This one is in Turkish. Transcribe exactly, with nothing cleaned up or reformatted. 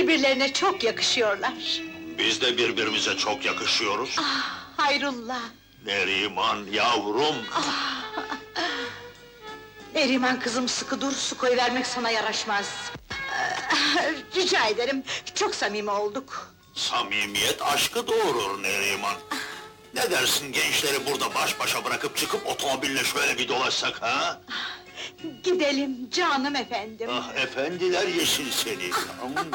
Birbirlerine çok yakışıyorlar. Biz de birbirimize çok yakışıyoruz. Ah, hayrullah! Neriman yavrum! Neriman kızım, sıkı dur, su koyuvermek sana yaraşmaz. Ah, rica ederim, çok samimi olduk. Samimiyet aşkı doğurur Neriman. Ne dersin gençleri burada baş başa bırakıp çıkıp otomobille şöyle bir dolaşsak ha? Gidelim canım efendim. Ah efendiler yesin seni! Aman!